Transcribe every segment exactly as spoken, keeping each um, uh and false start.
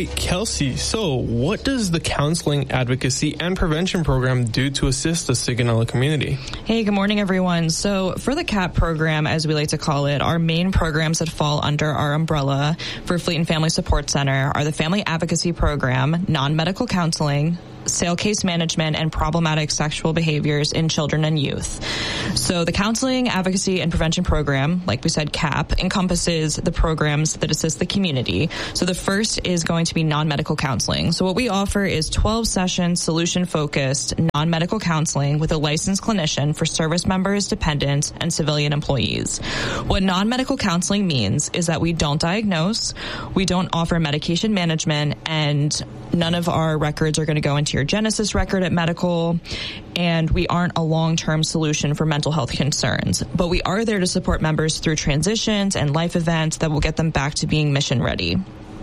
right, Kelsey, so what does the Counseling, Advocacy, and Prevention Program do to assist the Sigonella community? Hey, good morning, everyone. So for the CAP program, as we like to call it, our main programs that fall under our umbrella for Fleet and Family Support Center are the Family Advocacy Program, non-medical counseling, sale case management, and problematic sexual behaviors in children and youth. So the Counseling, Advocacy, and Prevention Program, like we said, CAP, encompasses the programs that assist the community. So the first is going to be non-medical counseling. So what we offer is twelve session solution-focused non-medical counseling with a licensed clinician for service members, dependents, and civilian employees. What non-medical counseling means is that we don't diagnose, we don't offer medication management, and none of our records are going to go into your Genesis record at medical, and we aren't a long-term solution for mental health concerns. But we are there to support members through transitions and life events that will get them back to being mission ready.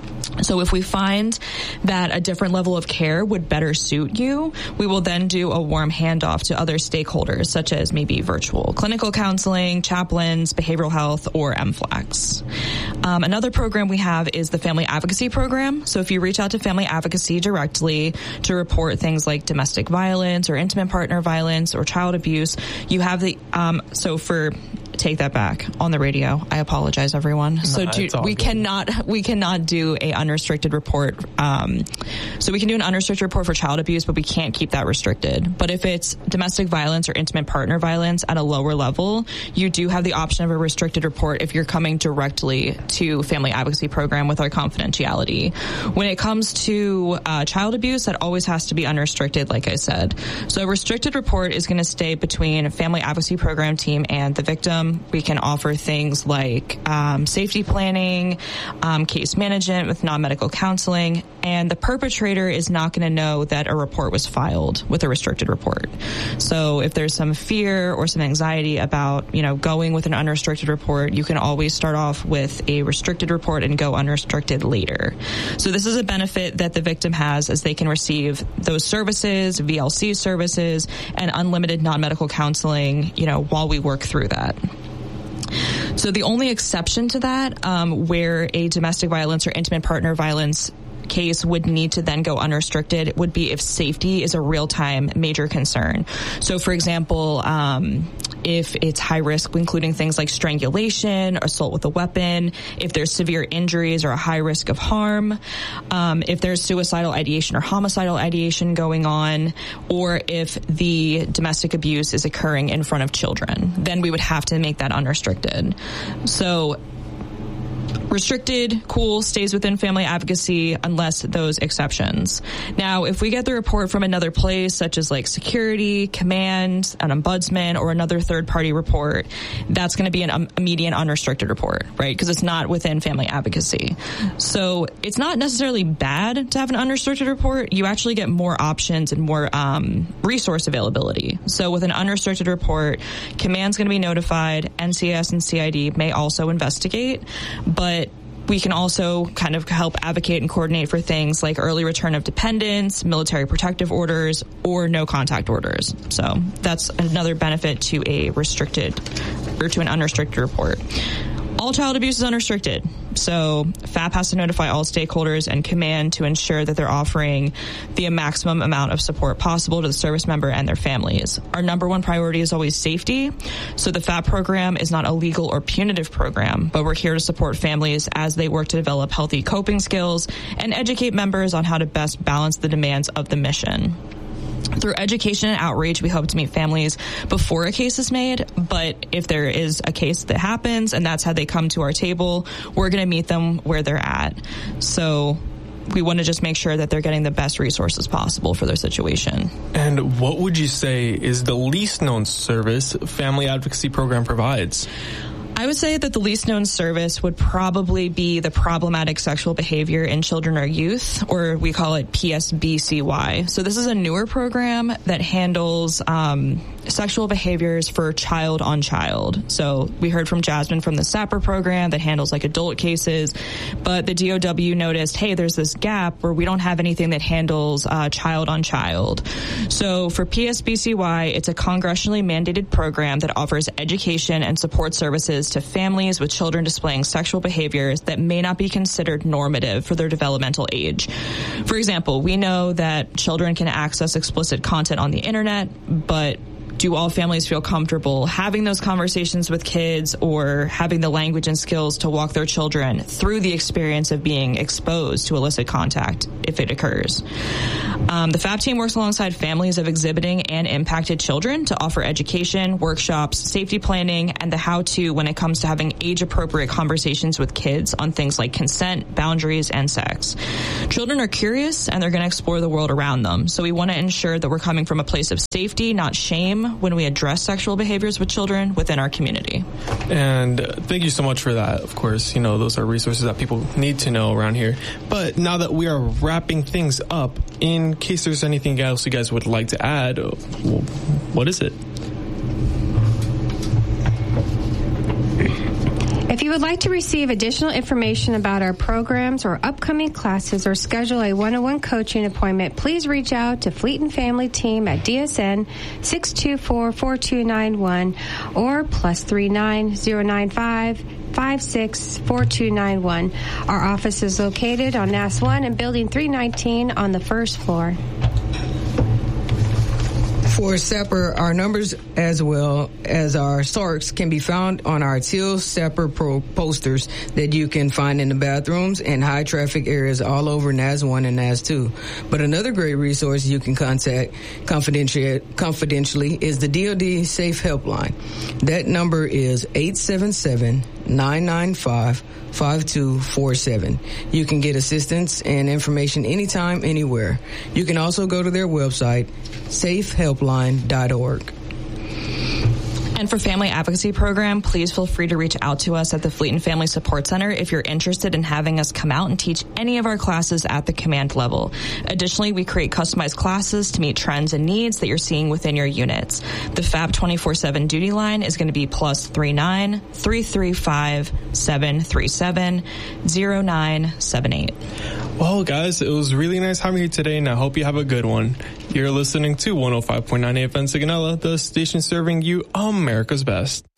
So if we find that a different level of care would better suit you, we will then do a warm handoff to other stakeholders, such as maybe virtual clinical counseling, chaplains, behavioral health, or M FLACs. Um, another program we have is the Family Advocacy Program. So if you reach out to Family Advocacy directly to report things like domestic violence or intimate partner violence or child abuse, you have the, um, so for take that back on the radio. I apologize, everyone. No, so do, we good. cannot we cannot do a unrestricted report. Um, so we can do an unrestricted report for child abuse, but we can't keep that restricted. But if it's domestic violence or intimate partner violence at a lower level, you do have the option of a restricted report if you're coming directly to Family Advocacy Program with our confidentiality. When it comes to uh, child abuse, that always has to be unrestricted, like I said. So a restricted report is going to stay between a Family Advocacy Program team and the victim. We can offer things like um, safety planning, um, case management with non-medical counseling, and the perpetrator is not going to know that a report was filed with a restricted report. So if there's some fear or some anxiety about, you know, going with an unrestricted report, you can always start off with a restricted report and go unrestricted later. So this is a benefit that the victim has, as they can receive those services, V L C services, and unlimited non-medical counseling, you know, while we work through that. So the only exception to that, um, where a domestic violence or intimate partner violence case would need to then go unrestricted, would be if safety is a real-time major concern. So, for example, um, if it's high risk, including things like strangulation, assault with a weapon, if there's severe injuries or a high risk of harm, um, if there's suicidal ideation or homicidal ideation going on, or if the domestic abuse is occurring in front of children, then we would have to make that unrestricted. So restricted, cool, stays within Family Advocacy unless those exceptions. Now, if we get the report from another place, such as like security, command, an ombudsman, or another third-party report, that's going to be an um, immediate unrestricted report, right? Because it's not within Family Advocacy. So it's not necessarily bad to have an unrestricted report. You actually get more options and more um, resource availability. So with an unrestricted report, command's going to be notified. N C S and C I D may also investigate, but we can also kind of help advocate and coordinate for things like early return of dependents, military protective orders, or no contact orders. So that's another benefit to a restricted or to an unrestricted report. All child abuse is unrestricted. So F A P has to notify all stakeholders and command to ensure that they're offering the maximum amount of support possible to the service member and their families. Our number one priority is always safety. So the F A P program is not a legal or punitive program, but we're here to support families as they work to develop healthy coping skills and educate members on how to best balance the demands of the mission. Through education and outreach, we hope to meet families before a case is made, but if there is a case that happens and that's how they come to our table, we're going to meet them where they're at. So we want to just make sure that they're getting the best resources possible for their situation. And what would you say is the least known service Family Advocacy Program provides? I would say that the least known service would probably be the problematic sexual behavior in children or youth, or we call it P S B C Y. So this is a newer program that handles um, sexual behaviors for child on child. So we heard from Jasmine from the SAPR program that handles like adult cases, but the D O W noticed, hey, there's this gap where we don't have anything that handles uh, child on child. So for P S B C Y, it's a congressionally mandated program that offers education and support services to families with children displaying sexual behaviors that may not be considered normative for their developmental age. For example, we know that children can access explicit content on the internet, but do all families feel comfortable having those conversations with kids or having the language and skills to walk their children through the experience of being exposed to illicit contact if it occurs? Um, the F A B team works alongside families of exhibiting and impacted children to offer education, workshops, safety planning, and the how-to when it comes to having age-appropriate conversations with kids on things like consent, boundaries, and sex. Children are curious, and they're going to explore the world around them. So we want to ensure that we're coming from a place of safety, not shame, when we address sexual behaviors with children within our community. And uh, thank you so much for that. Of course, you know, those are resources that people need to know around here. But now that we are wrapping things up, in case there's anything else you guys would like to add, well, what is it? If you would like to receive additional information about our programs or upcoming classes or schedule a one-on-one coaching appointment, please reach out to Fleet and Family Team at D S N six two four, four two nine one or plus three nine zero nine five five six four two nine one. Our office is located on N A S one and Building three nineteen on the first floor. For SAPR, our numbers as well as our S A R Cs can be found on our teal SAPR Pro posters that you can find in the bathrooms and high traffic areas all over N A S one and N A S two. But another great resource you can contact confidentially, confidentially is the D O D Safe Helpline. That number is eight seven seven, nine nine five, five two four seven. You can get assistance and information anytime, anywhere. You can also go to their website, safe helpline dot org. And for Family Advocacy Program, please feel free to reach out to us at the Fleet and Family Support Center if you're interested in having us come out and teach any of our classes at the command level. Additionally, we create customized classes to meet trends and needs that you're seeing within your units. The F A B twenty-four seven duty line is going to be plus three nine, three three five, seven three seven, zero nine seven eight. Well, guys, it was really nice having you today, and I hope you have a good one. You're listening to one oh five point nine A F M Sigonella, the station serving you America's best.